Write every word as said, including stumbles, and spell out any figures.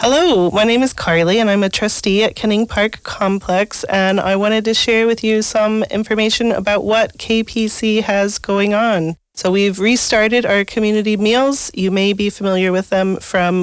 Hello, my name is Carly and I'm a trustee at Canning Park Complex, and I wanted to share with you some information about what K P C has going on. So we've restarted our community meals. You may be familiar with them from